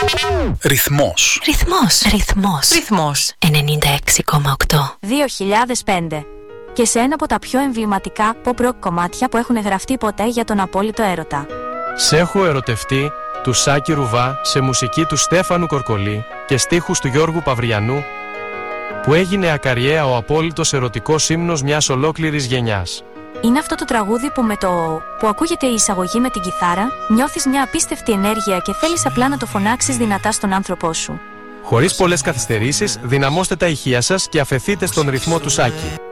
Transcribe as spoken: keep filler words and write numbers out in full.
Ρυθμός. Ρυθμός. Ρυθμός. Ρυθμός. ενενήντα έξι κόμμα οκτώ. δύο χιλιάδες πέντε. Και σε ένα από τα πιο εμβληματικά pop-rock κομμάτια που έχουν γραφτεί ποτέ για τον απόλυτο έρωτα. Σ' έχω ερωτευτεί του Σάκη Ρουβά σε μουσική του Στέφανου Κορκολή και στίχους του Γιώργου Παυριανού, που έγινε ακαριέα ο απόλυτος ερωτικός ύμνος μιας ολόκληρης γενιάς. Είναι αυτό το τραγούδι που με το που ακούγεται η εισαγωγή με την κιθάρα, νιώθεις μια απίστευτη ενέργεια και θέλεις απλά να το φωνάξεις δυνατά στον άνθρωπό σου. Χωρίς πολλές καθυστερήσεις, δυναμώστε τα ηχεία σας και αφεθείτε στον ρυθμό του Σάκη.